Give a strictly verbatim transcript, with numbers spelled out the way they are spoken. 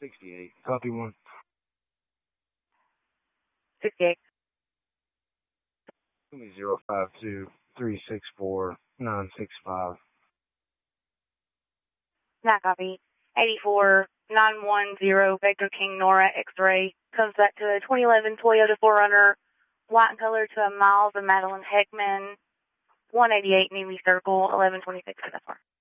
sixty-eight. Copy one. sixty-eight. Give me zero five two three six four nine six five. Not copy. eighty-four nine one zero Victor King Nora X-ray. Comes back to a twenty eleven Toyota four runner, white in color to a Miles and Madeline Heckman, one eighty-eight Neely Circle, eleven twenty-six.